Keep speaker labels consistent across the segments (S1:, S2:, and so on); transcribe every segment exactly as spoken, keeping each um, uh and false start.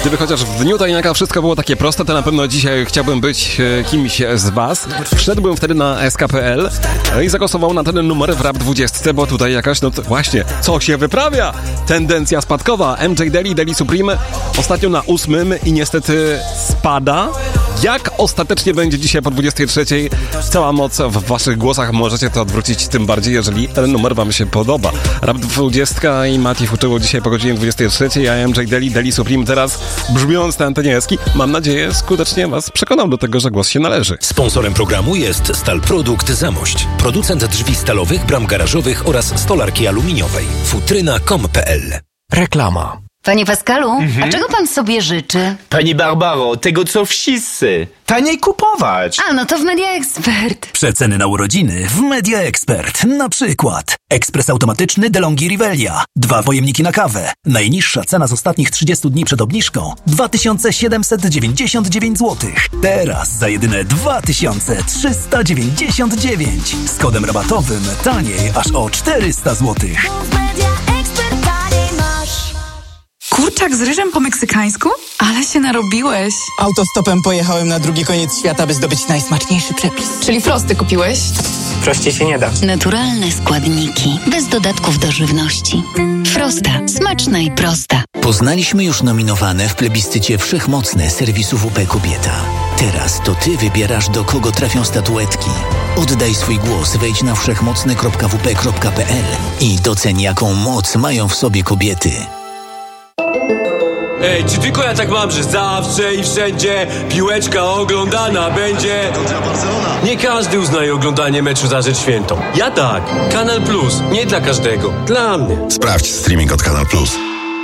S1: Gdyby chociaż w dniu tajniaka wszystko było takie proste, to na pewno dzisiaj chciałbym być kimś z was. Wszedłbym wtedy na S K kropka P L i zagłosował na ten numer w Rap dwadzieścia, bo tutaj jakaś, no właśnie, co się wyprawia? Tendencja spadkowa. M J Deli, Deli Supreme ostatnio na ósmym i niestety spada. Jak ostatecznie będzie dzisiaj po dwudziestej trzeciej? Cała moc w waszych głosach, możecie to odwrócić, tym bardziej, jeżeli ten numer wam się podoba. Rap dwadzieścia i Mati uczyło dzisiaj po godzinie dwudziestej trzeciej, a M J Deli, Deli Supreme teraz brzmiąc na antenie Eski, mam nadzieję, skutecznie was przekonał do tego, że głos się należy.
S2: Sponsorem programu jest Stal Produkt Zamość, producent drzwi stalowych, bram garażowych oraz stolarki aluminiowej. futryna kropka com kropka p l.
S3: Reklama.
S4: Panie Pascalu,
S5: mhm.
S4: a czego pan sobie życzy?
S5: Pani Barbaro, tego co wszyscy. Taniej kupować.
S4: A, no to w Media Expert.
S6: Przeceny na urodziny w Media Expert. Na przykład ekspres automatyczny DeLonghi Rivelia. Dwa pojemniki na kawę. Najniższa cena z ostatnich trzydziestu dni przed obniżką dwa tysiące siedemset dziewięćdziesiąt dziewięć złotych. Teraz za jedyne dwa tysiące trzysta dziewięćdziesiąt dziewięć. Z kodem rabatowym taniej aż o czterysta złotych.
S7: Kurczak z ryżem po meksykańsku? Ale się narobiłeś.
S8: Autostopem pojechałem na drugi koniec świata, by zdobyć najsmaczniejszy przepis.
S7: Czyli frosty kupiłeś?
S8: Prościej się nie da.
S4: Naturalne składniki, bez dodatków do żywności. Frosta. Smaczna i prosta.
S9: Poznaliśmy już nominowane w plebiscycie wszechmocne serwisu W P Kobieta. Teraz to ty wybierasz, do kogo trafią statuetki. Oddaj swój głos, wejdź na wszechmocne kropka w p kropka p l i doceń, jaką moc mają w sobie kobiety.
S10: Ej, czy tylko ja tak mam, że zawsze i wszędzie piłeczka oglądana będzie? Nie każdy uznaje oglądanie meczu za rzecz świętą. Ja tak. Kanal Plus. Nie dla każdego. Dla mnie.
S11: Sprawdź streaming od Kanal Plus.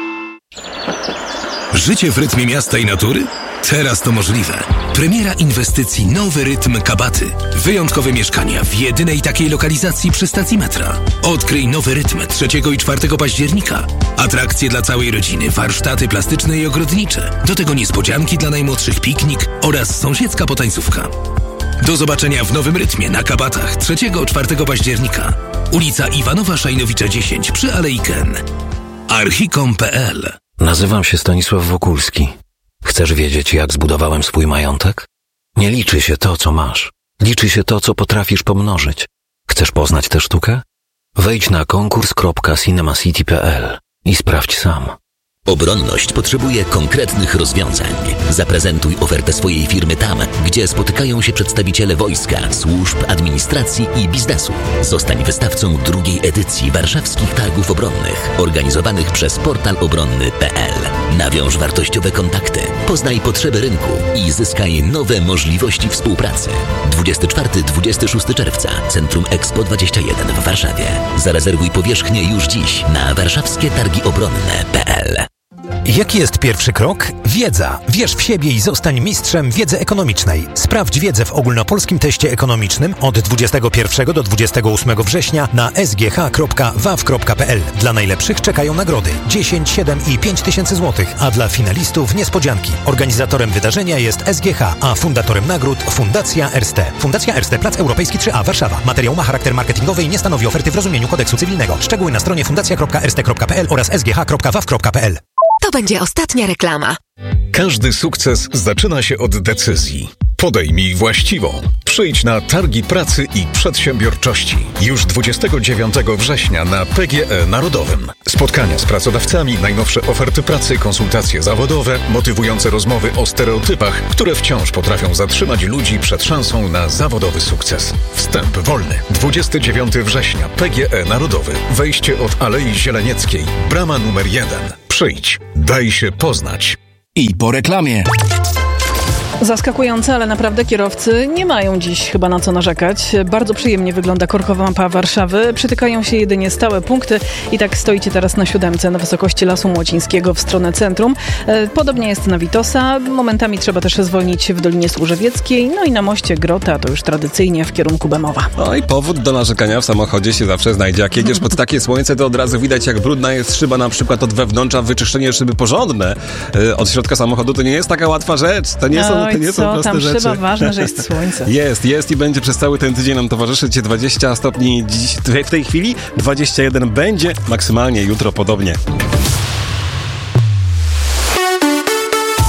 S2: Życie w rytmie miasta i natury? Teraz to możliwe. Premiera inwestycji Nowy Rytm Kabaty. Wyjątkowe mieszkania w jedynej takiej lokalizacji przy stacji metra. Odkryj Nowy Rytm trzeciego i czwartego października. Atrakcje dla całej rodziny, warsztaty plastyczne i ogrodnicze. Do tego niespodzianki dla najmłodszych, piknik oraz sąsiedzka potańcówka. Do zobaczenia w Nowym Rytmie na Kabatach trzeciego i czwartego października. Ulica Iwanowa Szajnowicza dziesięć przy Alei Ken. archicom kropka p l.
S12: Nazywam się Stanisław Wokulski. Chcesz wiedzieć, jak zbudowałem swój majątek? Nie liczy się to, co masz. Liczy się to, co potrafisz pomnożyć. Chcesz poznać tę sztukę? Wejdź na konkurs kropka cinemacity kropka p l i sprawdź sam.
S13: Obronność potrzebuje konkretnych rozwiązań. Zaprezentuj ofertę swojej firmy tam, gdzie spotykają się przedstawiciele wojska, służb, administracji i biznesu. Zostań wystawcą drugiej edycji warszawskich targów obronnych, organizowanych przez portal obronny kropka p l. Nawiąż wartościowe kontakty, poznaj potrzeby rynku i zyskaj nowe możliwości współpracy. dwudziestego czwartego do dwudziestego szóstego czerwca, Centrum Expo dwadzieścia jeden w Warszawie. Zarezerwuj powierzchnię już dziś na warszawskie targi obronne kropka p l.
S2: Jaki jest pierwszy krok? Wiedza. Wierz w siebie i zostań mistrzem wiedzy ekonomicznej. Sprawdź wiedzę w ogólnopolskim teście ekonomicznym od dwudziestego pierwszego do dwudziestego ósmego września na s g h kropka w a w kropka p l. Dla najlepszych czekają nagrody dziesięć, siedem i pięć tysięcy złotych, a dla finalistów niespodzianki. Organizatorem wydarzenia jest S G H, a fundatorem nagród Fundacja Erste. Fundacja Erste, Plac Europejski trzy A, Warszawa. Materiał ma charakter marketingowy i nie stanowi oferty w rozumieniu kodeksu cywilnego. Szczegóły na stronie fundacja kropka erste kropka p l oraz s g h kropka w a w kropka p l.
S14: To będzie ostatnia reklama.
S15: Każdy sukces zaczyna się od decyzji. Podejmij właściwą. Przyjdź na Targi Pracy i Przedsiębiorczości. Już dwudziestego dziewiątego września na P G E Narodowym. Spotkania z pracodawcami, najnowsze oferty pracy, konsultacje zawodowe, motywujące rozmowy o stereotypach, które wciąż potrafią zatrzymać ludzi przed szansą na zawodowy sukces. Wstęp wolny. dwudziestego dziewiątego września P G E Narodowy. Wejście od Alei Zielenieckiej. Brama numer jeden. Przyjdź. Daj się poznać.
S3: I po reklamie.
S16: Zaskakujące, ale naprawdę kierowcy nie mają dziś chyba na co narzekać. Bardzo przyjemnie wygląda korkowa mapa Warszawy. Przytykają się jedynie stałe punkty i tak stoicie teraz na siódemce na wysokości Lasu Młocińskiego w stronę centrum. Podobnie jest na Witosa. Momentami trzeba też zwolnić w Dolinie Służewieckiej. No i na moście Grota to już tradycyjnie w kierunku Bemowa.
S1: No i powód do narzekania w samochodzie się zawsze znajdzie. Jak jedziesz pod takie słońce, to od razu widać, jak brudna jest szyba, na przykład od wewnątrza. Wyczyszczenie szyby porządne od środka samochodu to nie jest taka łatwa rzecz. To nie są To nie są
S16: co,
S1: proste
S16: tam
S1: rzeczy.
S16: Szyba, ważne, że jest słońce.
S1: Jest, jest i będzie przez cały ten tydzień nam towarzyszyć. dwadzieścia stopni dziś, w tej chwili, dwadzieścia jeden będzie, maksymalnie jutro podobnie.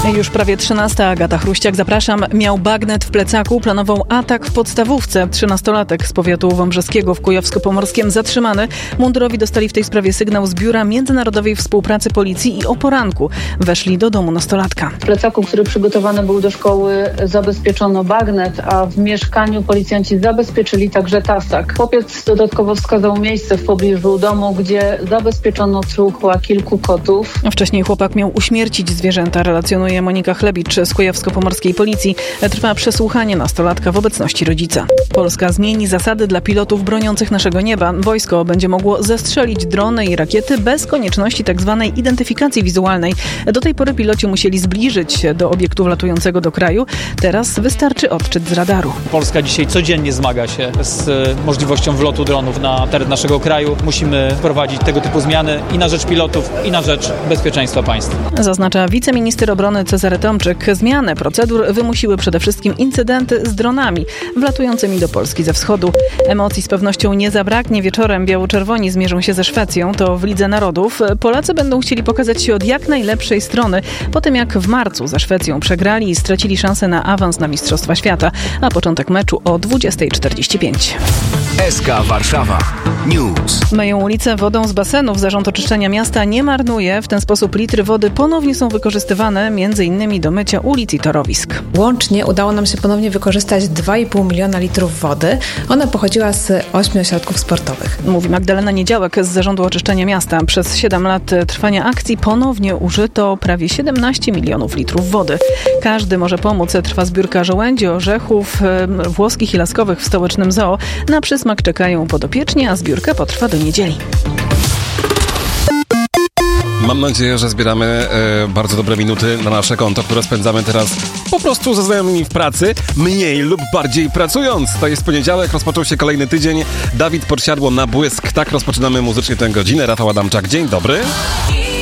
S16: Już prawie trzynasta. Agata Chruściak, zapraszam. Miał bagnet w plecaku, planował atak w podstawówce. Trzynastolatek z powiatu wąbrzeskiego w Kujawsko-Pomorskiem zatrzymany. Mundurowi dostali w tej sprawie sygnał z Biura Międzynarodowej Współpracy Policji i o poranku weszli do domu nastolatka.
S17: W plecaku, który przygotowany był do szkoły, zabezpieczono bagnet, a w mieszkaniu policjanci zabezpieczyli także tasak. Chłopiec dodatkowo wskazał miejsce w pobliżu domu, gdzie zabezpieczono truchła kilku kotów.
S16: Wcześniej chłopak miał uśmiercić zwierzęta, relacjonuje Monika Chlebicz z Kujawsko-Pomorskiej Policji. Trwa przesłuchanie nastolatka w obecności rodzica. Polska zmieni zasady dla pilotów broniących naszego nieba. Wojsko będzie mogło zestrzelić drony i rakiety bez konieczności tzw. identyfikacji wizualnej. Do tej pory piloci musieli zbliżyć się do obiektu wlatującego do kraju. Teraz wystarczy odczyt z radaru.
S18: Polska dzisiaj codziennie zmaga się z możliwością wlotu dronów na teren naszego kraju. Musimy wprowadzić tego typu zmiany i na rzecz pilotów, i na rzecz bezpieczeństwa państwa.
S16: Zaznacza wiceminister obrony Cezary Tomczyk. Zmiany procedur wymusiły przede wszystkim incydenty z dronami wlatującymi do Polski ze wschodu. Emocji z pewnością nie zabraknie. Wieczorem biało-czerwoni zmierzą się ze Szwecją. To w Lidze Narodów. Polacy będą chcieli pokazać się od jak najlepszej strony. Po tym jak w marcu ze Szwecją przegrali i stracili szansę na awans na Mistrzostwa Świata. A początek meczu o dwudziesta czterdzieści pięć.
S3: S K Warszawa News.
S16: Myją ulicę wodą z basenów. Zarząd Oczyszczania Miasta nie marnuje. W ten sposób litry wody ponownie są wykorzystywane między innymi do mycia ulic i torowisk.
S19: Łącznie udało nam się ponownie wykorzystać dwa i pół miliona litrów wody. Ona pochodziła z ośmiu ośrodków sportowych.
S16: Mówi Magdalena Niedziałek z Zarządu Oczyszczania Miasta. Przez siedem lat trwania akcji ponownie użyto prawie siedemnaście milionów litrów wody. Każdy może pomóc. Trwa zbiórka żołędzi, orzechów włoskich i laskowych w stołecznym zoo. Na przysmak czekają podopieczni, a zbiórka potrwa do niedzieli.
S1: Mam nadzieję, że zbieramy e, bardzo dobre minuty na nasze konto, które spędzamy teraz po prostu ze znajomymi w pracy, mniej lub bardziej pracując. To jest poniedziałek, rozpoczął się kolejny tydzień. Dawid Podsiadło na błysk. Tak rozpoczynamy muzycznie tę godzinę. Rafał Adamczak, dzień dobry.